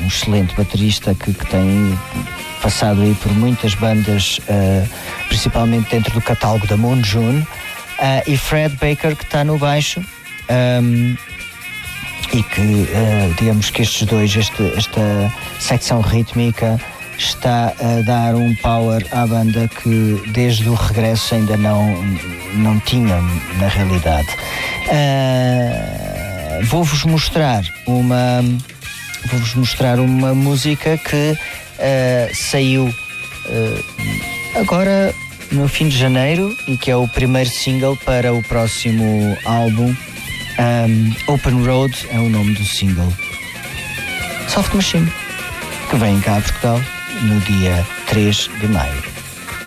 excelente baterista que tem passado aí por muitas bandas, principalmente dentro do catálogo da Moon June, e Fred Baker, que está no baixo, e que digamos que estes dois, esta secção rítmica está a dar um power à banda que desde o regresso ainda não tinha na realidade. Vou-vos mostrar uma música que saiu agora no fim de janeiro e que é o primeiro single para o próximo álbum. Open Road é o nome do single. Soft Machine, que vem cá a Portugal no dia 3 de maio.